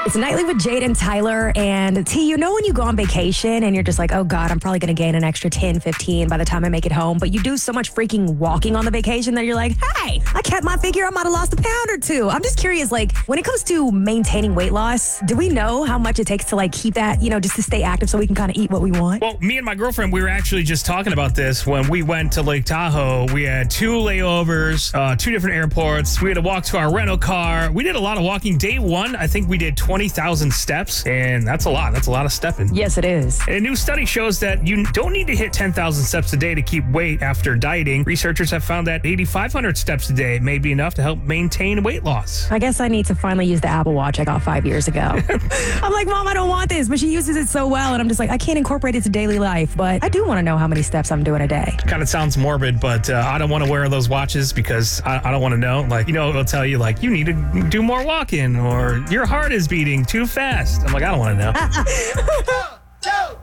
It's Nightly with Jade and Tyler. And T, you know when you go on vacation and you're just like, oh God, I'm probably going to gain an extra 10, 15 by the time I make it home. But you do so much freaking walking on the vacation that you're like, hey, I kept my figure. I might have lost a pound or two. I'm just curious, like when it comes to maintaining weight loss, do we know how much it takes to like keep that, just to stay active so we can kind of eat what we want? Well, me and my girlfriend, we were actually just talking about this when we went to Lake Tahoe. We had 2 layovers, 2 different airports. We had to walk to our rental car. We did a lot of walking. Day 1, I think we did 20,000 steps, and that's a lot. That's a lot of stepping. Yes, it is. And a new study shows that you don't need to hit 10,000 steps a day to keep weight after dieting. Researchers have found that 8,500 steps a day may be enough to help maintain weight loss. I guess I need to finally use the Apple Watch I got 5 years ago. I'm like, Mom, I don't want this, but she uses it so well, and I'm just like, I can't incorporate it to daily life, but I do want to know how many steps I'm doing a day. Kind of sounds morbid, but I don't want to wear those watches because I don't want to know. Like, it'll tell you, like, you need to do more walking or your heart is beating too fast. I'm like, I don't want to know.